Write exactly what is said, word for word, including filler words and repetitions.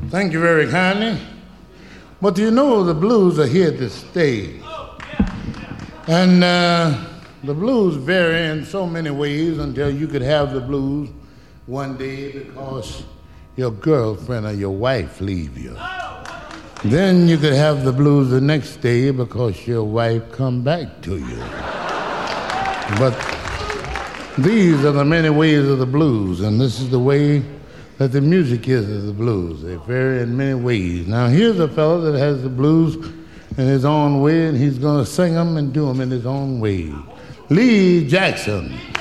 Thank you very kindly. But you know the blues are here to stay. And uh, the blues vary in so many ways until you could have the blues one day because your girlfriend or your wife leave you. Then you could have the blues the next day because your wife come back to you. But these are the many ways of the blues, and this is the way that the music is of the blues. They vary in many ways. Now here's a fellow that has the blues in his own way, and he's going to sing them and do them in his own way. Lee Jackson.